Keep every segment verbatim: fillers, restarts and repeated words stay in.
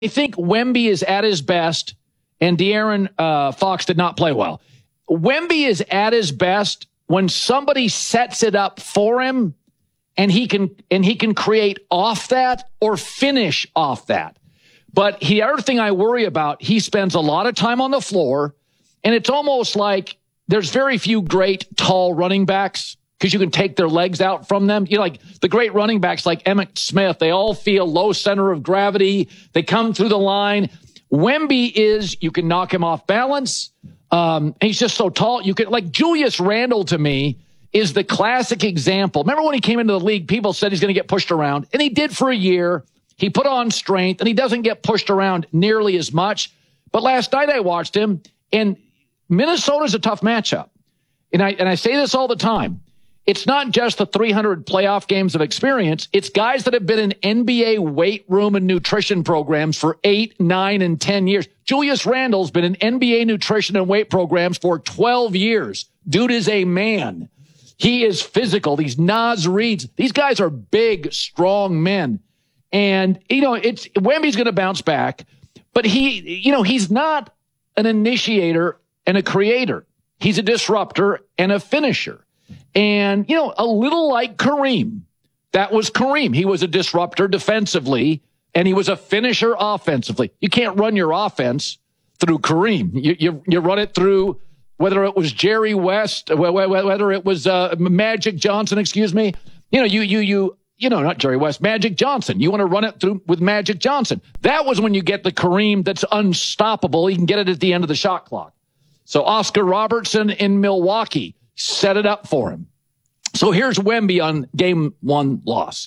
I think Wemby is at his best, and De'Aaron uh, Fox did not play well. Wemby is at his best when somebody sets it up for him, and he can and he can create off that or finish off that. But the other thing I worry about, he spends a lot of time on the floor, and it's almost like there's very few great tall running backs because you can take their legs out from them. You know, like the great running backs like Emmitt Smith, they all feel low center of gravity. They come through the line. Wemby is, you can knock him off balance. Um, he's just so tall. You can, like Julius Randle to me is the classic example. Remember when he came into the league, people said he's going to get pushed around, and he did for a year. He put on strength, and he doesn't get pushed around nearly as much. But last night I watched him, and Minnesota's a tough matchup. And I and I say this all the time. It's not just the three hundred playoff games of experience. It's guys that have been in N B A weight room and nutrition programs for eight, nine, and ten years. Julius Randle's been in N B A nutrition and weight programs for twelve years. Dude is a man. He is physical. These Naz Reids, these guys are big, strong men. And, you know, it's Wemby's going to bounce back, but he, you know, he's not an initiator and a creator. He's a disruptor and a finisher. And, you know, a little like Kareem. That was Kareem. He was a disruptor defensively, and he was a finisher offensively. You can't run your offense through Kareem. You, you, you run it through whether it was Jerry West, whether it was uh, Magic Johnson, excuse me. You know, you, you, you, you know, not Jerry West, Magic Johnson. You want to run it through with Magic Johnson. That was when you get the Kareem that's unstoppable. You can get it at the end of the shot clock. So Oscar Robertson in Milwaukee set it up for him. So here's Wemby on game one loss.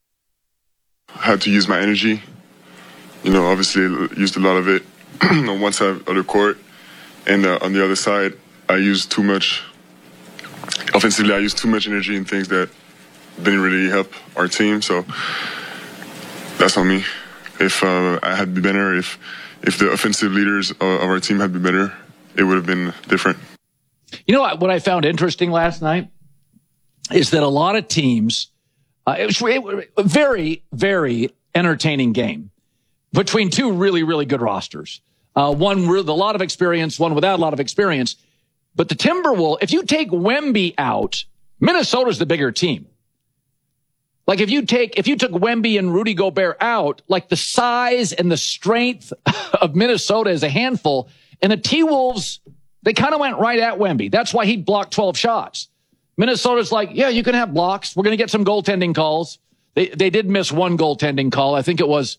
I had to use my energy. You know, obviously used a lot of it on one side of the court. And uh, on the other side, I used too much. Offensively, I used too much energy in things that didn't really help our team. So that's on me. If uh, I had been better, if if the offensive leaders of our team had been better, it would have been different. You know what, what I found interesting last night is that a lot of teams, uh, it, was, it was a very, very entertaining game between two really, really good rosters. Uh, one with a lot of experience, one without a lot of experience. But the Timberwolves, if you take Wemby out, Minnesota's the bigger team. Like if you take, if you took Wemby and Rudy Gobert out, like the size and the strength of Minnesota is a handful. And the T-Wolves, they kind of went right at Wemby. That's why he blocked twelve shots. Minnesota's like, yeah, you can have blocks. We're going to get some goaltending calls. They they did miss one goaltending call. I think it was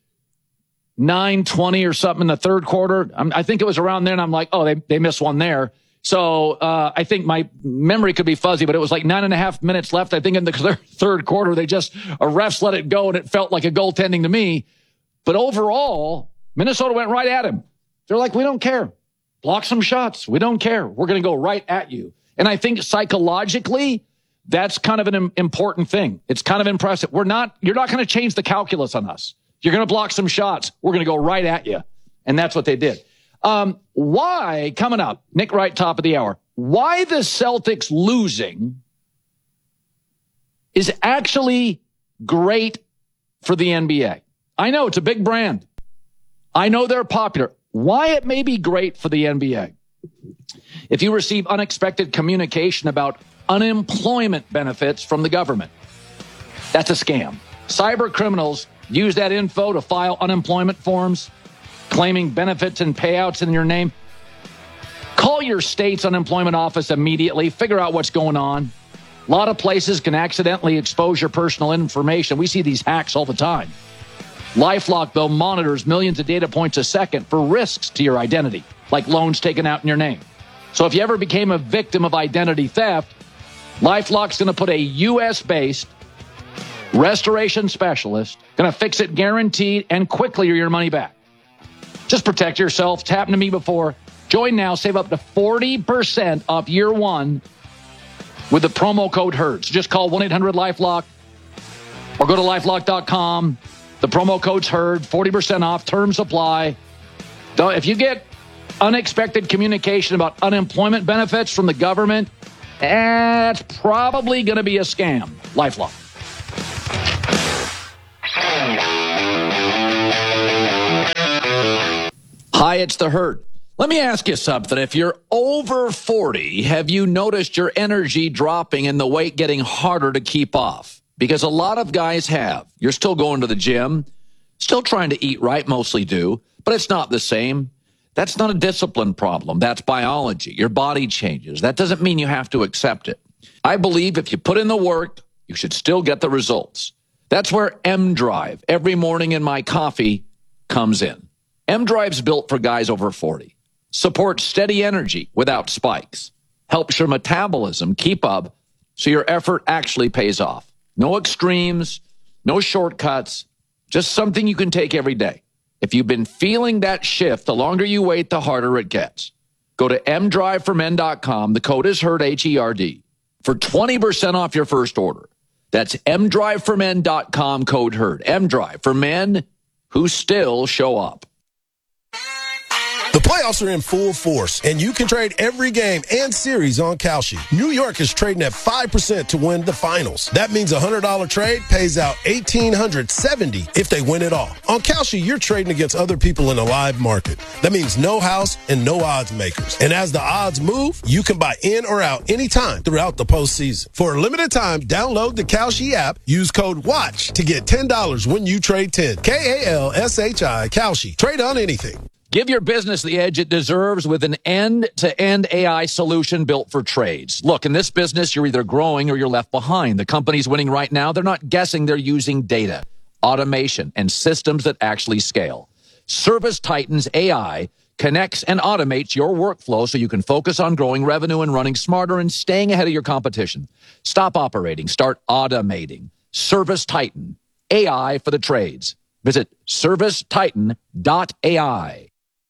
nine twenty or something in the third quarter. I'm, I think it was around there, and I'm like, oh, they, they missed one there. So uh, I think my memory could be fuzzy, but it was like nine and a half minutes left. I think in the third quarter, they just, a refs let it go, and it felt like a goaltending to me. But overall, Minnesota went right at him. They're like, we don't care. Block some shots. We don't care. We're going to go right at you. And I think psychologically, that's kind of an important thing. It's kind of impressive. We're not, you're not going to change the calculus on us. You're going to block some shots. We're going to go right at you. And that's what they did. Um, why, coming up, Nick Wright, top of the hour, why the Celtics losing is actually great for the N B A. I know it's a big brand. I know they're popular. Why it may be great for the N B A. If you receive unexpected communication about unemployment benefits from the government, that's a scam. Cyber criminals use that info to file unemployment forms, claiming benefits and payouts in your name. Call your state's unemployment office immediately. Figure out what's going on. A lot of places can accidentally expose your personal information. We see these hacks all the time. LifeLock, though, monitors millions of data points a second for risks to your identity, like loans taken out in your name. So if you ever became a victim of identity theft, LifeLock's going to put a U S-based restoration specialist, going to fix it guaranteed and quickly or your money back. Just protect yourself. It's happened to me before. Join now. Save up to forty percent off year one with the promo code HERD. So just call one eight hundred LifeLock or go to LifeLock dot com. The promo code's HERD. forty percent off. Terms apply. If you get unexpected communication about unemployment benefits from the government, that's probably going to be a scam. LifeLock. Hi, it's The Herd. Let me ask you something. If you're over forty, have you noticed your energy dropping and the weight getting harder to keep off? Because a lot of guys have. You're still going to the gym, still trying to eat right, mostly do, but it's not the same. That's not a discipline problem. That's biology. Your body changes. That doesn't mean you have to accept it. I believe if you put in the work, you should still get the results. That's where M-Drive, every morning in my coffee, comes in. M-Drive's built for guys over forty. Supports steady energy without spikes. Helps your metabolism keep up so your effort actually pays off. No extremes, no shortcuts, just something you can take every day. If you've been feeling that shift, the longer you wait, the harder it gets. Go to m drive for men dot com. The code is HERD, H E R D, for twenty percent off your first order. That's m drive for men dot com, code HERD. M-Drive for men who still show up. The playoffs are in full force, and you can trade every game and series on Kalshi. New York is trading at five percent to win the finals. That means a one hundred dollars trade pays out one thousand eight hundred seventy dollars if they win it all. On Kalshi, you're trading against other people in a live market. That means no house and no odds makers. And as the odds move, you can buy in or out anytime throughout the postseason. For a limited time, download the Kalshi app, use code WATCH to get ten dollars when you trade ten. K A L S H I, Kalshi. Trade on anything. Give your business the edge it deserves with an end-to-end A I solution built for trades. Look, in this business, you're either growing or you're left behind. The companies winning right now, they're not guessing, they're using data, automation, and systems that actually scale. ServiceTitan's A I connects and automates your workflow so you can focus on growing revenue and running smarter and staying ahead of your competition. Stop operating. Start automating. ServiceTitan, A I for the trades. Visit service titan dot A I.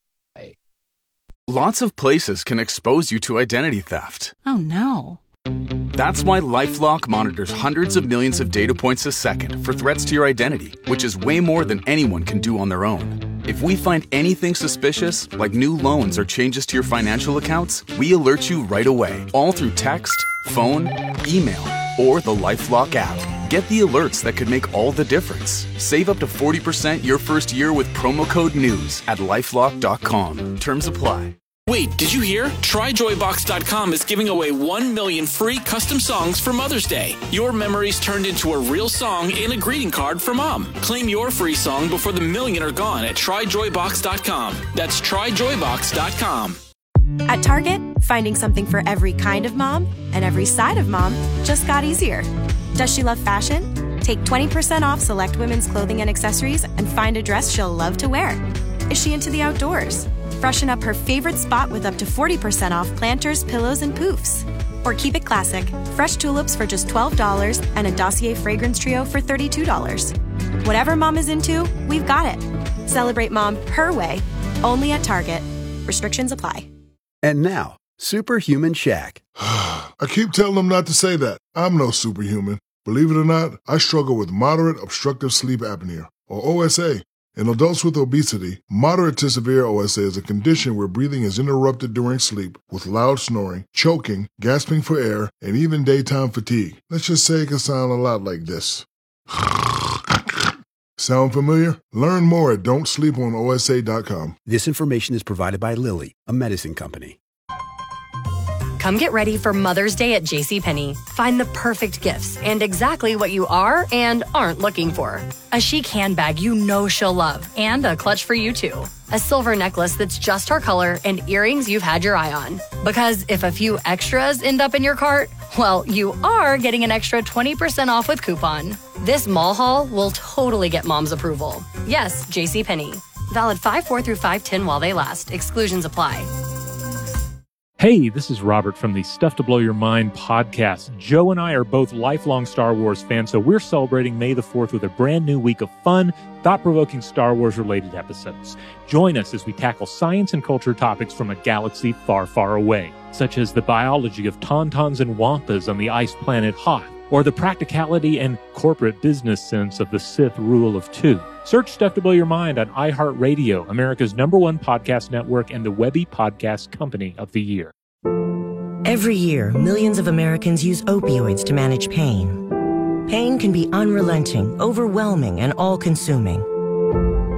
Lots of places can expose you to identity theft. Oh, no. That's why LifeLock monitors hundreds of millions of data points a second for threats to your identity, which is way more than anyone can do on their own. If we find anything suspicious, like new loans or changes to your financial accounts, we alert you right away, all through text, phone, email, or the LifeLock app. Get the alerts that could make all the difference. Save up to forty percent your first year with promo code NEWS at lifelock dot com. Terms apply. Wait, did you hear? Try joy box dot com is giving away one million free custom songs for Mother's Day. Your memories turned into a real song and a greeting card for Mom. Claim your free song before the million are gone at try joy box dot com. That's try joy box dot com. At Target, finding something for every kind of mom and every side of mom just got easier. Does she love fashion? Take twenty percent off select women's clothing and accessories and find a dress she'll love to wear. Is she into the outdoors? Freshen up her favorite spot with up to forty percent off planters, pillows, and poofs. Or keep it classic. Fresh tulips for just twelve dollars and a Dossier fragrance trio for thirty-two dollars. Whatever mom is into, we've got it. Celebrate mom her way, only at Target. Restrictions apply. And now, Superhuman Shaq. I keep telling them not to say that. I'm no superhuman. Believe it or not, I struggle with moderate obstructive sleep apnea, or O S A. In adults with obesity, moderate to severe O S A is a condition where breathing is interrupted during sleep with loud snoring, choking, gasping for air, and even daytime fatigue. Let's just say it can sound a lot like this. Sound familiar? Learn more at don't sleep on O S A dot com. This information is provided by Lilly, a medicine company. Come get ready for Mother's Day at JCPenney. Find the perfect gifts and exactly what you are and aren't looking for. A chic handbag you know she'll love and a clutch for you too. A silver necklace that's just her color and earrings you've had your eye on. Because if a few extras end up in your cart, well, you are getting an extra twenty percent off with coupon. This mall haul will totally get mom's approval. Yes, JCPenney. Valid five four through five ten while they last. Exclusions apply. Hey, this is Robert from the Stuff to Blow Your Mind podcast. Joe and I are both lifelong Star Wars fans, so we're celebrating May the fourth with a brand new week of fun, thought-provoking Star Wars-related episodes. Join us as we tackle science and culture topics from a galaxy far, far away, such as the biology of tauntauns and wampas on the ice planet Hoth, or the practicality and corporate business sense of the Sith rule of two. Search Stuff to Blow Your Mind on iHeartRadio, America's number one podcast network and the Webby Podcast Company of the Year. Every year, millions of Americans use opioids to manage pain. Pain can be unrelenting, overwhelming, and all-consuming.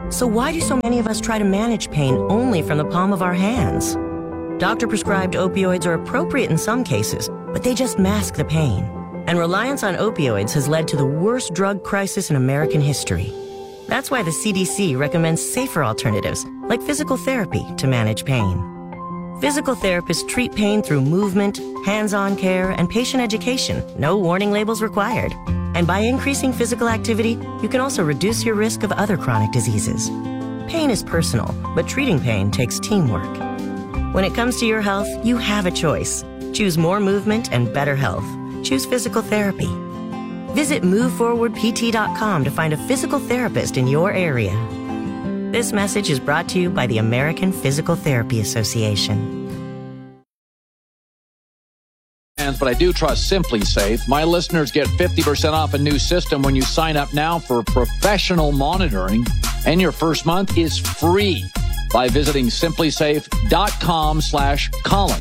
So why do so many of us try to manage pain only from the palm of our hands? Doctor-prescribed opioids are appropriate in some cases, but they just mask the pain. And reliance on opioids has led to the worst drug crisis in American history. That's why the C D C recommends safer alternatives, like physical therapy, to manage pain. Physical therapists treat pain through movement, hands-on care, and patient education. No warning labels required. And by increasing physical activity, you can also reduce your risk of other chronic diseases. Pain is personal, but treating pain takes teamwork. When it comes to your health, you have a choice. Choose more movement and better health. Choose physical therapy. Visit move forward p t dot com to find a physical therapist in your area. This message is brought to you by the American Physical Therapy Association. But I do trust Simply Safe. My listeners get fifty percent off a new system when you sign up now for professional monitoring, and your first month is free by visiting simply safe dot com slash Colin.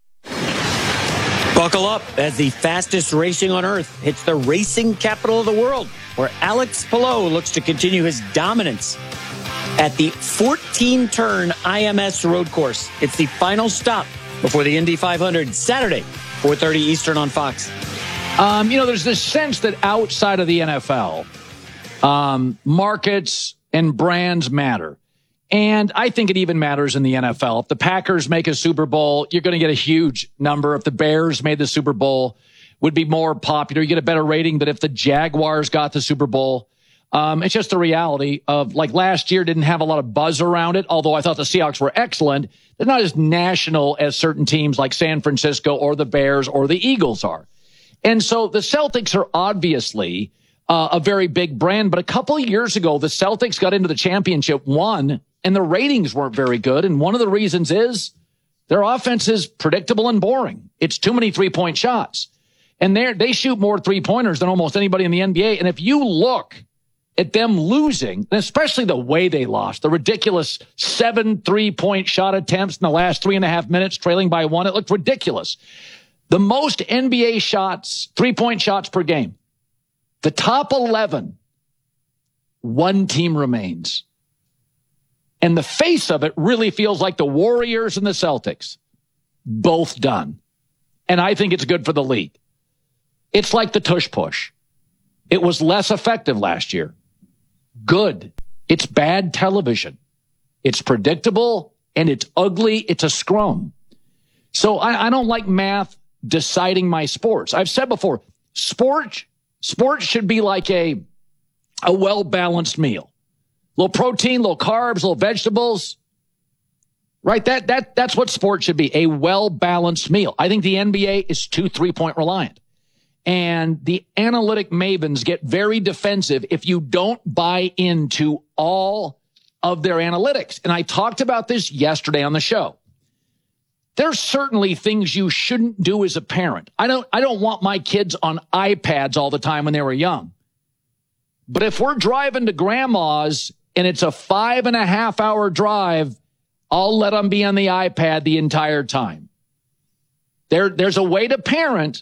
Buckle up as the fastest racing on Earth hits the racing capital of the world, where Alex Palou looks to continue his dominance at the fourteen-turn I M S road course. It's the final stop before the Indy five hundred, Saturday, four thirty Eastern on Fox. Um, you know, there's this sense that outside of the N F L, um, markets and brands matter. And I think it even matters in the N F L. If the Packers make a Super Bowl, you're going to get a huge number. If the Bears made the Super Bowl, would be more popular. You get a better rating than if the Jaguars got the Super Bowl. Um, it's just the reality of, like, last year didn't have a lot of buzz around it, although I thought the Seahawks were excellent. They're not as national as certain teams like San Francisco or the Bears or the Eagles are. And so the Celtics are obviously uh, a very big brand. But a couple of years ago, the Celtics got into the championship, won, and the ratings weren't very good. And one of the reasons is their offense is predictable and boring. It's too many three-point shots. And they they shoot more three-pointers than almost anybody in the N B A. And if you look at them losing, especially the way they lost, the ridiculous seven three-point shot attempts in the last three and a half minutes, trailing by one, it looked ridiculous. The most N B A shots, three-point shots per game, the top eleven, one team remains. And the face of it really feels like the Warriors and the Celtics, both done. And I think it's good for the league. It's like the tush push. It was less effective last year. Good. It's bad television. It's predictable and it's ugly. It's a scrum. So I, I don't like math deciding my sports. I've said before, sports, sports should be like a, a well-balanced meal. Little protein, little carbs, little vegetables. Right? That, that, that's what sports should be. A well-balanced meal. I think the N B A is too three-point reliant. And the analytic mavens get very defensive if you don't buy into all of their analytics. And I talked about this yesterday on the show. There's certainly things you shouldn't do as a parent. I don't, I don't want my kids on iPads all the time when they were young. But if we're driving to grandma's and it's a five and a half hour drive, I'll let them be on the iPad the entire time. There, there's a way to parent.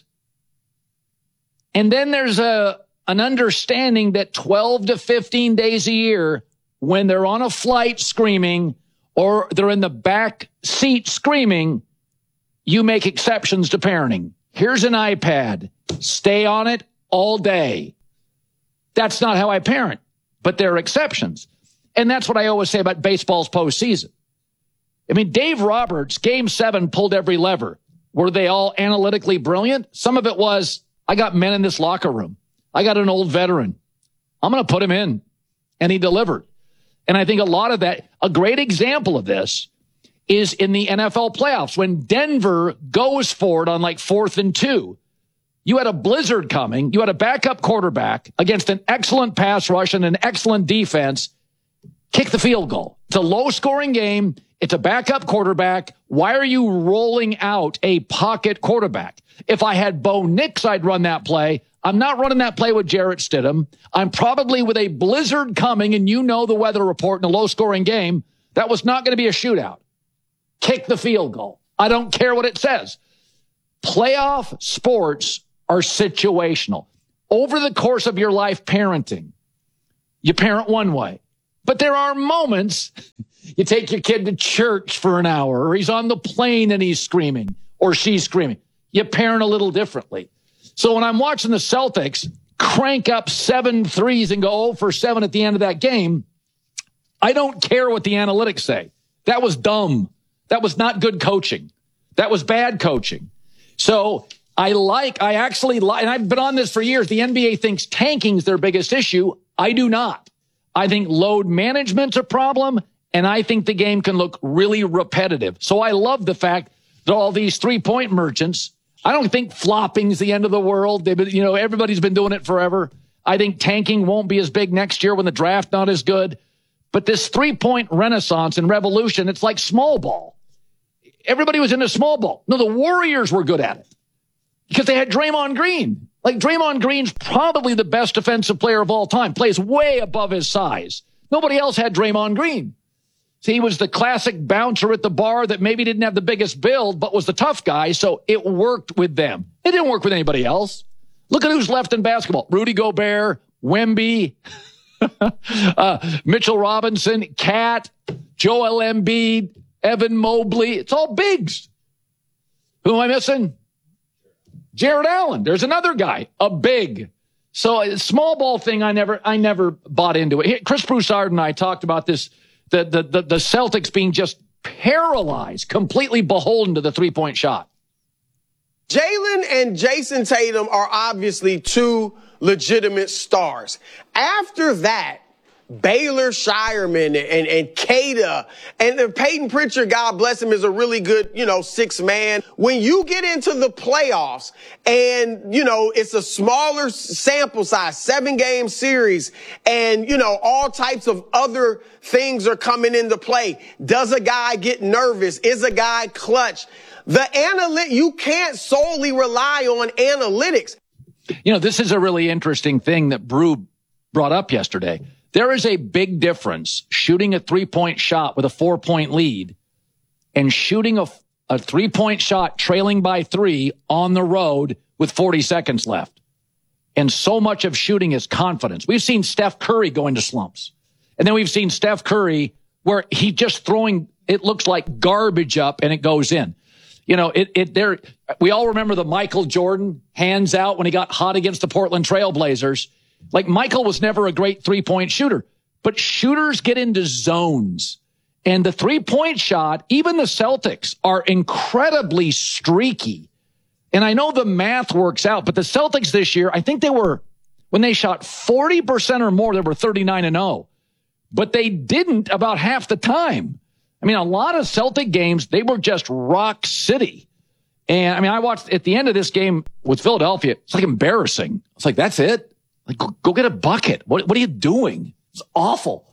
And then there's a an understanding that twelve to fifteen days a year, when they're on a flight screaming or they're in the back seat screaming, you make exceptions to parenting. Here's an iPad. Stay on it all day. That's not how I parent, but there are exceptions. And that's what I always say about baseball's postseason. I mean, Dave Roberts, game seven, pulled every lever. Were they all analytically brilliant? Some of it was, I got men in this locker room. I got an old veteran. I'm going to put him in. And he delivered. And I think a lot of that, a great example of this is in the N F L playoffs. When Denver goes for it on like fourth and two, you had a blizzard coming. You had a backup quarterback against an excellent pass rush and an excellent defense. Kick the field goal. It's a low-scoring game. It's a backup quarterback. Why are you rolling out a pocket quarterback? If I had Bo Nix, I'd run that play. I'm not running that play with Jarrett Stidham. I'm probably with a blizzard coming, and you know the weather report in a low-scoring game. That was not going to be a shootout. Kick the field goal. I don't care what it says. Playoff sports are situational. Over the course of your life parenting, you parent one way. But there are moments you take your kid to church for an hour, or he's on the plane and he's screaming, or she's screaming. You parent a little differently. So when I'm watching the Celtics crank up seven threes and go oh for seven at the end of that game, I don't care what the analytics say. That was dumb. That was not good coaching. That was bad coaching. So I like, I actually like, and I've been on this for years. The N B A thinks tanking's their biggest issue. I do not. I think load management's a problem, and I think the game can look really repetitive. So I love the fact that all these three-point merchants, I don't think flopping's the end of the world. They've been, you know, everybody's been doing it forever. I think tanking won't be as big next year when the draft not as good. But this three-point renaissance and revolution, it's like small ball. Everybody was into small ball. No, the Warriors were good at it because they had Draymond Green. Like, Draymond Green's probably the best defensive player of all time, plays way above his size. Nobody else had Draymond Green. See, he was the classic bouncer at the bar that maybe didn't have the biggest build, but was the tough guy, so it worked with them. It didn't work with anybody else. Look at who's left in basketball. Rudy Gobert, Wemby, uh, Mitchell Robinson, Cat, Joel Embiid, Evan Mobley. It's all bigs. Who am I missing? Jared Allen. There's another guy, a big. So a small ball thing, I never, I never bought into it. Chris Broussard and I talked about this, the, the, the, the Celtics being just paralyzed, completely beholden to the three-point shot. Jalen and Jason Tatum are obviously two legitimate stars. After that, Baylor Shireman and, and Kada and the Peyton Pritchard, God bless him, is a really good, you know, six man. When you get into the playoffs and, you know, it's a smaller sample size, seven game series, and, you know, all types of other things are coming into play. Does a guy get nervous? Is a guy clutch? The analyt, you can't solely rely on analytics. You know, this is a really interesting thing that Brew brought up yesterday. There is a big difference shooting a three-point shot with a four-point lead and shooting a, a three-point shot trailing by three on the road with forty seconds left. And so much of shooting is confidence. We've seen Steph Curry go into slumps. And then we've seen Steph Curry where he just throwing, it looks like garbage up and it goes in. You know, it, it, there, we all remember the Michael Jordan hands out when he got hot against the Portland Trail Blazers. Like, Michael was never a great three-point shooter, but shooters get into zones. And the three-point shot, even the Celtics are incredibly streaky. And I know the math works out, but the Celtics this year, I think they were, when they shot forty percent or more, they were thirty-nine and oh. But they didn't about half the time. I mean, a lot of Celtic games, they were just rock city. And I mean, I watched at the end of this game with Philadelphia, it's like embarrassing. It's like, that's it? Like, go, go get a bucket. What, what are you doing? It's awful.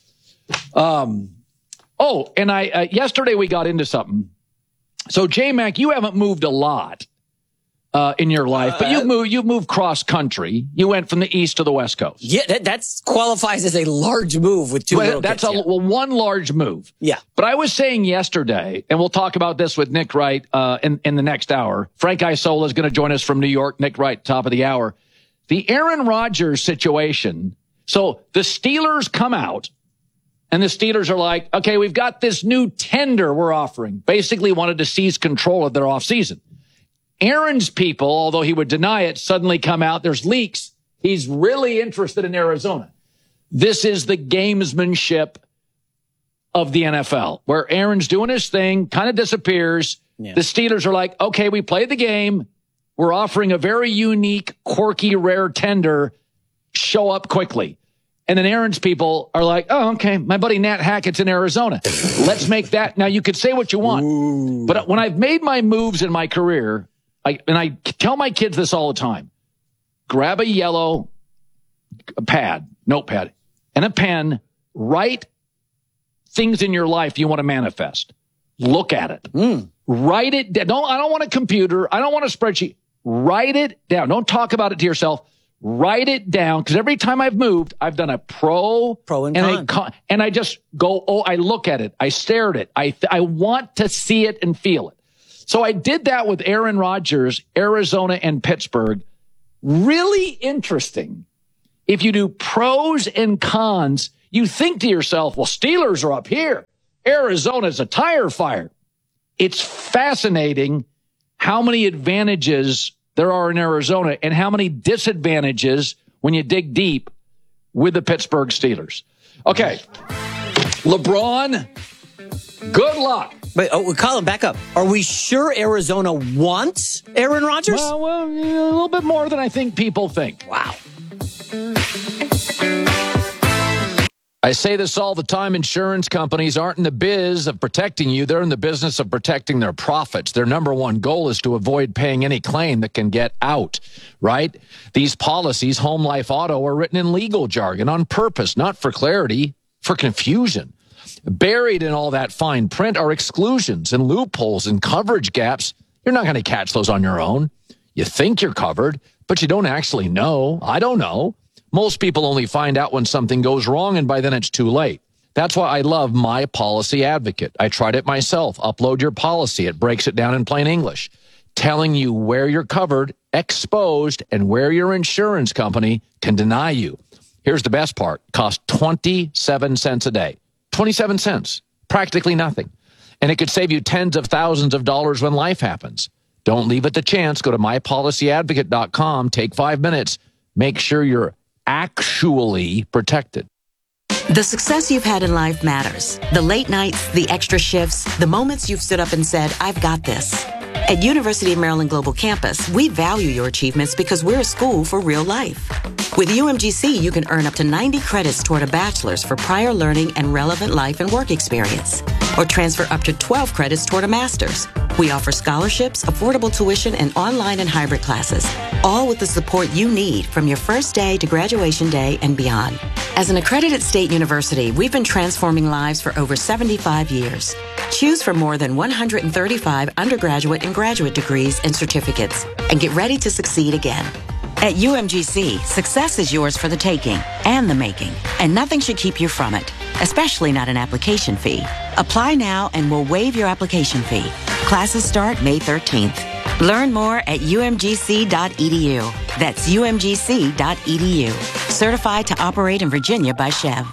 Um, oh, and I, uh, yesterday we got into something. So, J-Mac, you haven't moved a lot, uh, in your life, but you've moved, you've moved cross country. You went from the East to the West Coast. Yeah, that that's qualifies as a large move with two well, little That's kids, a, yeah. well, one large move. Yeah. But I was saying yesterday, and we'll talk about this with Nick Wright, uh, in, in the next hour. Frank Isola is going to join us from New York. Nick Wright, top of the hour. The Aaron Rodgers situation. So the Steelers come out and the Steelers are like, okay, we've got this new tender we're offering. Basically wanted to seize control of their offseason. Aaron's people, although he would deny it, suddenly come out. There's leaks. He's really interested in Arizona. This is the gamesmanship of the N F L, where Aaron's doing his thing, kind of disappears. Yeah. The Steelers are like, okay, we played the game. We're offering a very unique, quirky, rare tender. Show up quickly. And then Aaron's people are like, oh, okay, my buddy Nat Hackett's in Arizona. Let's make that. Now, you could say what you want. Ooh. But when I've made my moves in my career, I, and I tell my kids this all the time, grab a yellow pad, notepad, and a pen, write things in your life you want to manifest. Look at it. Mm. Write it down. Don't, I don't want a computer. I don't want a spreadsheet. Write it down. Don't talk about it to yourself. Write it down, because every time I've moved, I've done a pro, pro and, and con. a con, and I just go, oh, I look at it, I stare at it, I th- I want to see it and feel it. So I did that with Aaron Rodgers, Arizona and Pittsburgh. Really interesting. If you do pros and cons, You think to yourself, well, Steelers are up here. Arizona's a tire fire. It's fascinating how many advantages there are in Arizona and how many disadvantages when you dig deep with the Pittsburgh Steelers. Okay. LeBron, good luck. Wait, oh, Colin, back up. Are we sure Arizona wants Aaron Rodgers? Well, well, a little bit more than I think people think. Wow. I say this all the time. Insurance companies aren't in the biz of protecting you. They're in the business of protecting their profits. Their number one goal is to avoid paying any claim that can get out, right? These policies, home, life, auto, are written in legal jargon on purpose, not for clarity, for confusion. Buried in all that fine print are exclusions and loopholes and coverage gaps. You're not going to catch those on your own. You think you're covered, but you don't actually know. I don't know. Most people only find out when something goes wrong, and by then it's too late. That's why I love My Policy Advocate. I tried it myself. Upload your policy. It breaks it down in plain English, telling you where you're covered, exposed, and where your insurance company can deny you. Here's the best part. Costs twenty-seven cents a day. twenty-seven cents. Practically nothing. And it could save you tens of thousands of dollars when life happens. Don't leave it to chance. Go to my policy advocate dot com. Take five minutes. Make sure you're actually protected. The success you've had in life matters. The late nights, the extra shifts, the moments you've stood up and said, I've got this. At University of Maryland Global Campus, we value your achievements because we're a school for real life. With U M G C, you can earn up to ninety credits toward a bachelor's for prior learning and relevant life and work experience, or transfer up to twelve credits toward a master's. We offer scholarships, affordable tuition, and online and hybrid classes, all with the support you need from your first day to graduation day and beyond. As an accredited state university, we've been transforming lives for over seventy-five years. Choose from more than one hundred thirty-five undergraduate and graduate degrees and certificates, and get ready to succeed again. At U M G C, success is yours for the taking and the making, and nothing should keep you from it, especially not an application fee. Apply now and we'll waive your application fee. Classes start May thirteenth. Learn more at U M G C dot E D U. That's U M G C dot E D U. Certified to operate in Virginia by Chev.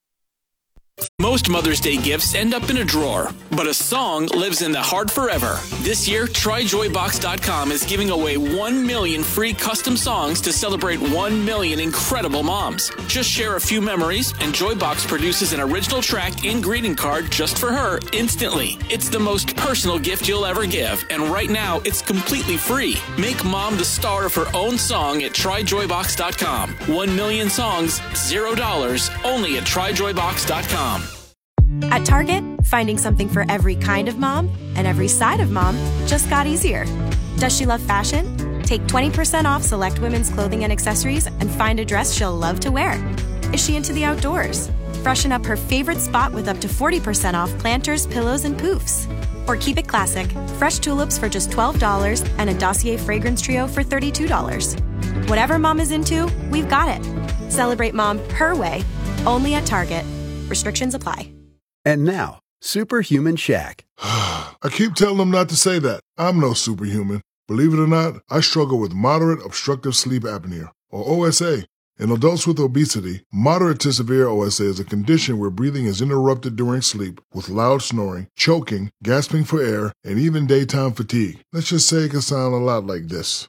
Most Mother's Day gifts end up in a drawer, but a song lives in the heart forever. This year, try joy box dot com is giving away one million free custom songs to celebrate one million incredible moms. Just share a few memories, and Joybox produces an original track and greeting card just for her instantly. It's the most personal gift you'll ever give, and right now, it's completely free. Make mom the star of her own song at try joy box dot com. One million songs, zero dollars, only at try joy box dot com. At Target, finding something for every kind of mom and every side of mom just got easier. Does she love fashion? Take twenty percent off select women's clothing and accessories and find a dress she'll love to wear. Is she into the outdoors? Freshen up her favorite spot with up to forty percent off planters, pillows, and poofs. Or keep it classic, fresh tulips for just twelve dollars and a Dossier fragrance trio for thirty-two dollars. Whatever mom is into, we've got it. Celebrate mom her way, only at Target. Restrictions apply. And now, Superhuman Shaq. I keep telling them not to say that. I'm no superhuman. Believe it or not, I struggle with moderate obstructive sleep apnea, or O S A. In adults with obesity, moderate to severe O S A is a condition where breathing is interrupted during sleep with loud snoring, choking, gasping for air, and even daytime fatigue. Let's just say it can sound a lot like this.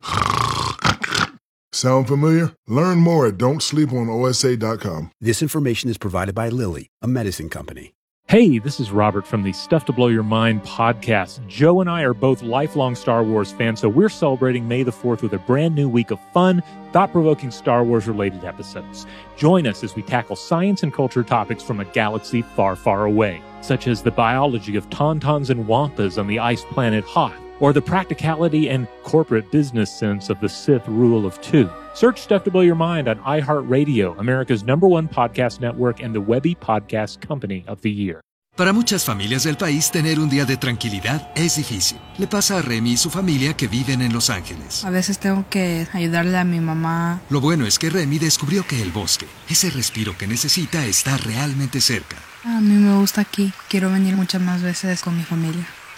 Sound familiar? Learn more at don't sleep on O S A dot com. This information is provided by Lilly, a medicine company. Hey, this is Robert from the Stuff to Blow Your Mind podcast. Joe and I are both lifelong Star Wars fans, so we're celebrating May the fourth with a brand new week of fun, thought-provoking Star Wars-related episodes. Join us as we tackle science and culture topics from a galaxy far, far away, such as the biology of tauntauns and wampas on the ice planet Hoth, or the practicality and corporate business sense of the Sith rule of two. Search Stuff to Blow Your Mind on iHeartRadio, America's number one podcast network and the Webby Podcast Company of the Year. Para muchas familias del país, tener un día de tranquilidad es difícil. Le pasa a Remy y su familia que viven en Los Ángeles. A veces tengo que ayudarle a mi mamá. Lo bueno es que Remy descubrió que el bosque, ese respiro que necesita, está realmente cerca. A mí me gusta aquí. Quiero venir muchas más veces con mi familia.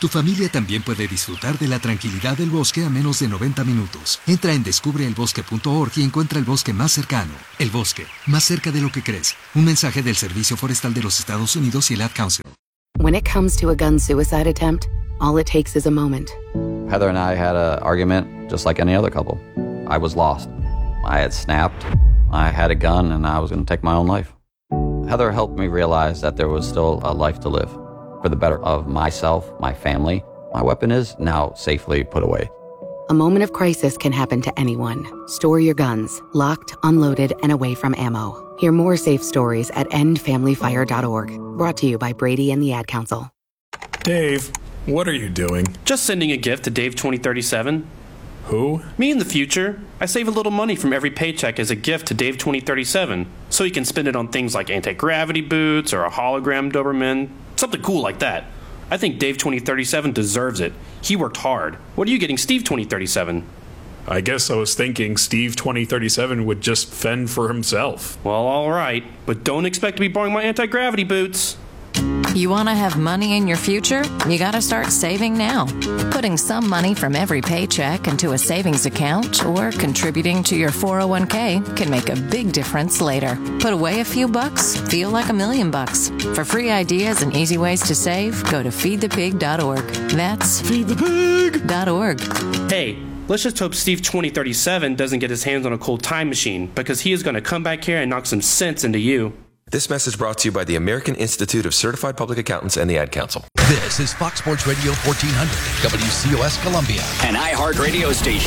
Tu familia también puede disfrutar de la tranquilidad del bosque a menos de noventa minutos. Entra en descubre el bosque punto org y encuentra el bosque más cercano. El bosque, más cerca de lo que crees. Un mensaje del Servicio Forestal de los Estados Unidos y el Ad Council. When it comes to a gun suicide attempt, all it takes is a moment. Heather and I had an argument just like any other couple. I was lost. I had snapped. I had a gun and I was going to take my own life. Heather helped me realize that there was still a life to live. For the better of myself, my family, my weapon is now safely put away. A moment of crisis can happen to anyone. Store your guns, locked, unloaded, and away from ammo. Hear more safe stories at end family fire dot org. Brought to you by Brady and the Ad Council. Dave, what are you doing? Just sending a gift to Dave twenty thirty-seven. Who? Me in the future. I save a little money from every paycheck as a gift to Dave twenty thirty-seven, so he can spend it on things like anti-gravity boots or a hologram Doberman, something cool like that. I think Dave twenty thirty-seven deserves it. He worked hard. What are you getting Steve twenty thirty-seven? I guess I was thinking Steve twenty thirty-seven would just fend for himself. Well, all right, but don't expect to be borrowing my anti-gravity boots. You want to have money in your future? You got to start saving now. Putting some money from every paycheck into a savings account or contributing to your four oh one k can make a big difference later. Put away a few bucks, feel like a million bucks. For free ideas and easy ways to save, go to feed the pig dot org. That's feed the pig dot org. Hey, let's just hope Steve twenty thirty-seven doesn't get his hands on a cold time machine, because he is going to come back here and knock some sense into you. This message brought to you by the American Institute of Certified Public Accountants and the Ad Council. This is Fox Sports Radio fourteen hundred, W C O S Columbia. An iHeart radio station.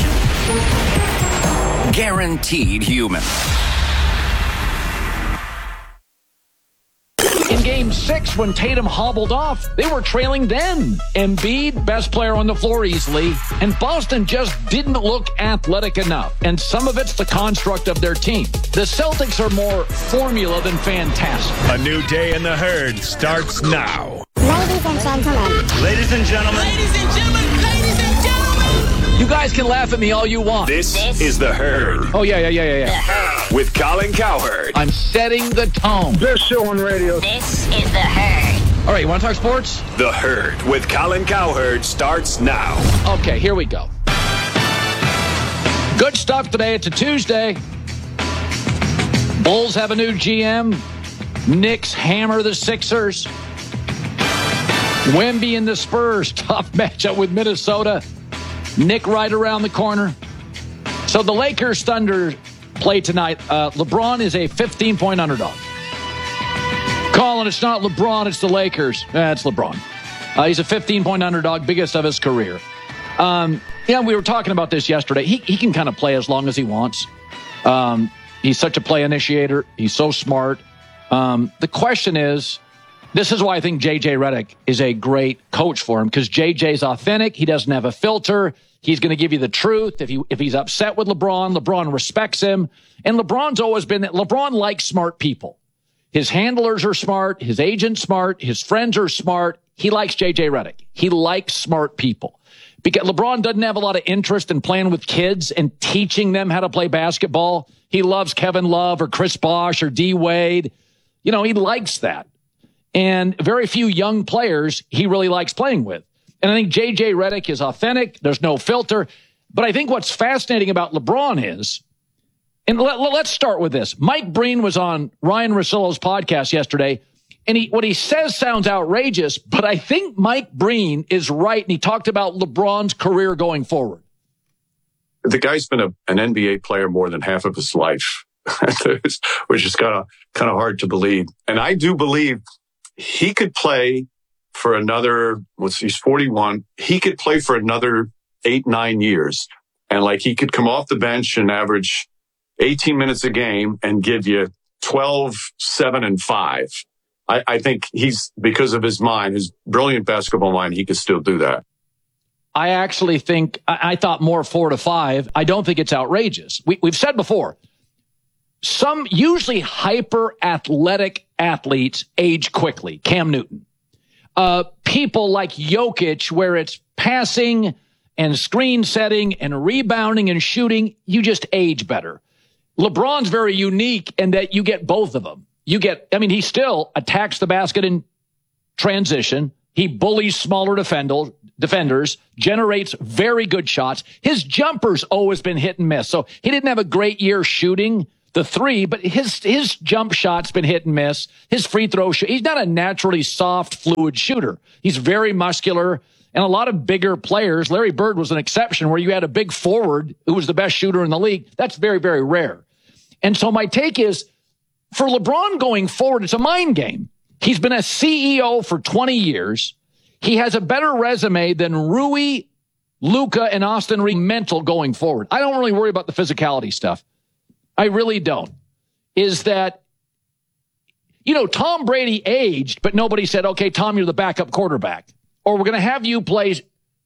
Guaranteed human. In game six, when Tatum hobbled off, they were trailing then. Embiid, best player on the floor easily, and Boston just didn't look athletic enough. And some of it's the construct of their team. The Celtics are more formula than fantastic. A new day in the herd starts now. Ladies and gentlemen. Ladies and gentlemen. Ladies and gentlemen. Ladies and gentlemen. You guys can laugh at me all you want. This, this is The Herd. Oh, yeah, yeah, yeah, yeah, yeah. With Colin Cowherd. I'm setting the tone. Best show on radio. This is The Herd. All right, you want to talk sports? The Herd with Colin Cowherd starts now. Okay, here we go. Good stuff today. It's a Tuesday. Bulls have a new G M. Knicks hammer the Sixers. Wemby and the Spurs. Tough matchup with Minnesota. Nick right around the corner. So the Lakers Thunder play tonight. Uh, LeBron is a fifteen-point underdog. Colin, it's not LeBron, it's the Lakers. Eh, it's LeBron. Uh, he's a fifteen-point underdog, biggest of his career. Um, yeah, we were talking about this yesterday. He he can kind of play as long as he wants. Um, he's such a play initiator. He's so smart. Um, the question is, this is why I think J J Redick is a great coach for him, because J J's authentic. He doesn't have a filter. He's going to give you the truth. If he if he's upset with LeBron, LeBron respects him. And LeBron's always been that. LeBron likes smart people. His handlers are smart. His agent's smart. His friends are smart. He likes J J Redick. He likes smart people. Because LeBron doesn't have a lot of interest in playing with kids and teaching them how to play basketball. He loves Kevin Love or Chris Bosh or D Wade. You know, he likes that. And very few young players he really likes playing with. And I think J J Redick is authentic. There's no filter. But I think what's fascinating about LeBron is, and let, let's start with this. Mike Breen was on Ryan Russillo's podcast yesterday, and he, what he says sounds outrageous, but I think Mike Breen is right, and he talked about LeBron's career going forward. The guy's been a, an N B A player more than half of his life, which is kind of kind of hard to believe. And I do believe he could play for another, what's he's forty-one. He could play for another eight, nine years. And like he could come off the bench and average eighteen minutes a game and give you twelve, seven, and five. I, I think he's, because of his mind, his brilliant basketball mind, he could still do that. I actually think, I, I thought more four to five. I don't think it's outrageous. We, we've said before, some usually hyper athletic athletes age quickly. Cam Newton. Uh, people like Jokic, where it's passing and screen setting and rebounding and shooting, you just age better. LeBron's very unique in that you get both of them. You get, I mean, he still attacks the basket in transition. He bullies smaller defender, defenders, generates very good shots. His jumper's always been hit and miss. So he didn't have a great year shooting the three, but his his jump shot's been hit and miss. His free throw shoot, he's not a naturally soft, fluid shooter. He's very muscular. And a lot of bigger players, Larry Bird was an exception where you had a big forward who was the best shooter in the league. That's very, very rare. And so my take is, for LeBron going forward, it's a mind game. He's been a C E O for twenty years. He has a better resume than Rui, Luka, and Austin Reeves mental going forward. I don't really worry about the physicality stuff. I really don't. Is that, you know, Tom Brady aged, but nobody said, okay, Tom, you're the backup quarterback. Or we're going to have you play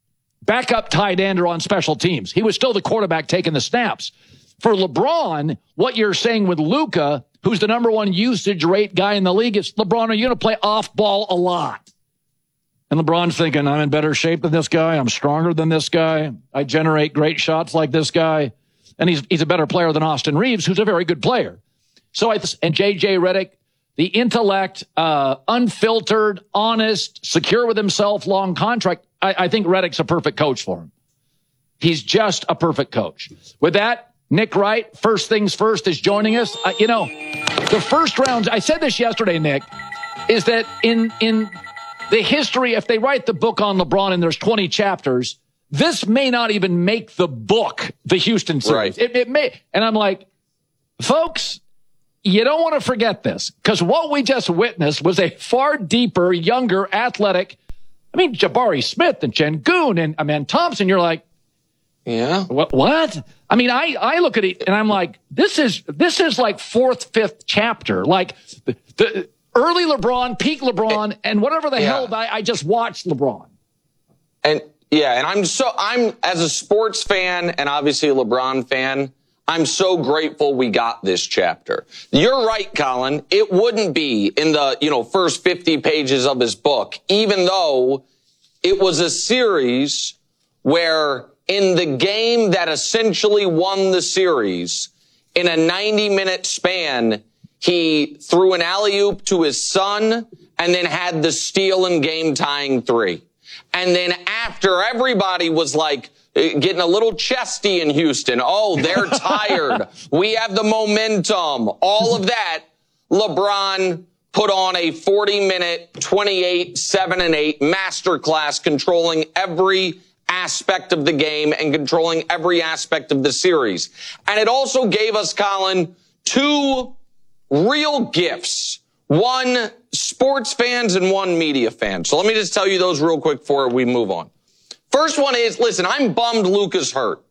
backup tight end or on special teams. He was still the quarterback taking the snaps. For LeBron, what you're saying with Luka, who's the number one usage rate guy in the league, is, LeBron, are you going to play off ball a lot? And LeBron's thinking, I'm in better shape than this guy. I'm stronger than this guy. I generate great shots like this guy. And he's he's a better player than Austin Reeves, who's a very good player. So I and J J Redick, the intellect, uh, unfiltered, honest, secure with himself, long contract. I, I think Redick's a perfect coach for him. He's just a perfect coach. With that, Nick Wright, first things first, is joining us. Uh, you know, the first round, I said this yesterday, Nick, is that in in the history, if they write the book on LeBron and there's twenty chapters, this may not even make the book, the Houston series. Right. It, it may. And I'm like, folks, you don't want to forget this, because what we just witnessed was a far deeper, younger, athletic, I mean, Jabari Smith and Sengun and Amen Thompson. You're like, yeah, what? What? I mean, I, I look at it and I'm like, this is, this is like fourth, fifth chapter, like the, the early LeBron, peak LeBron, and whatever the yeah. hell I, I just watched LeBron. And yeah, and I'm so, I'm, as a sports fan and obviously a LeBron fan, I'm so grateful we got this chapter. You're right, Colin. It wouldn't be in the, you know, first fifty pages of his book, even though it was a series where in the game that essentially won the series, in a ninety minute span, he threw an alley-oop to his son and then had the steal and game tying three. And then after everybody was like getting a little chesty in Houston, oh, they're tired, we have the momentum, all of that, LeBron put on a forty minute, twenty-eight, seven and eight masterclass, controlling every aspect of the game and controlling every aspect of the series. And it also gave us, Colin, two real gifts. One, sports fans, and one, media fans. So let me just tell you those real quick before we move on. First one is, listen, I'm bummed Luka's hurt.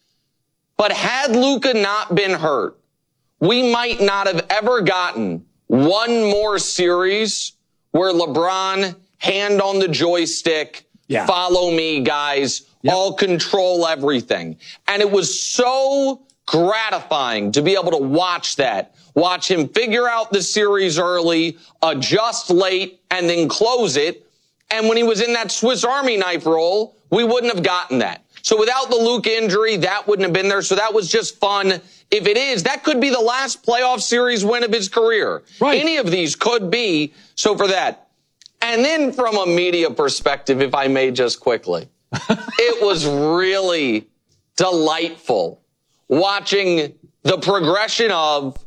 But had Luka not been hurt, we might not have ever gotten one more series where LeBron, hand on the joystick, yeah. follow me, guys, yep. I'll control everything. And it was so gratifying to be able to watch that. Watch him figure out the series early, adjust late, and then close it. And when he was in that Swiss Army knife role, we wouldn't have gotten that. So without the Luka injury, that wouldn't have been there. So that was just fun. If it is, that could be the last playoff series win of his career. Right. Any of these could be. So for that. And then from a media perspective, if I may just quickly, it was really delightful watching the progression of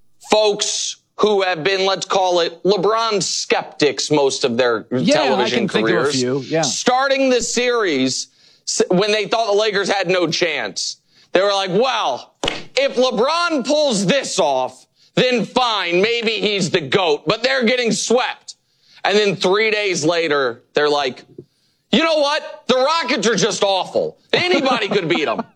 folks who have been, let's call it, LeBron skeptics most of their yeah, television I can careers. Think of a few. Yeah. Starting the series when they thought the Lakers had no chance. They were like, well, if LeBron pulls this off, then fine, maybe he's the GOAT. But they're getting swept. And then three days later, they're like, you know what? The Rockets are just awful. Anybody could beat them.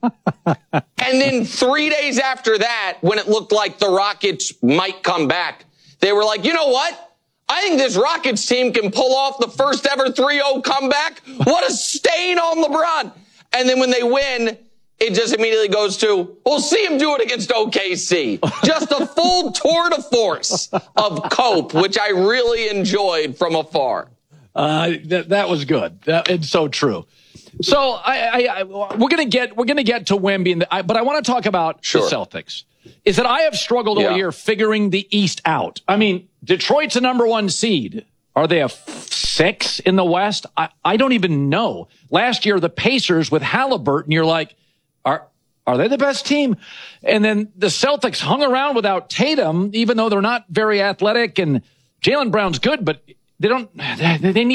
And then three days after that, when it looked like the Rockets might come back, they were like, you know what? I think this Rockets team can pull off the first ever three oh comeback. What a stain on LeBron. And then when they win, it just immediately goes to, we'll see him do it against O K C. Just a full tour de force of cope, which I really enjoyed from afar. Uh, that, that was good. That, it's so true. So I, I, I we're gonna get we're gonna get to Wemby, and I, but I want to talk about sure. the Celtics. Is that I have struggled yeah. all year figuring the East out. I mean, Detroit's a number one seed. Are they a f- six in the West? I, I don't even know. Last year, the Pacers with Halliburton, you're like, are are they the best team? And then the Celtics hung around without Tatum, even though they're not very athletic, and Jaylen Brown's good, but they don't, they, they need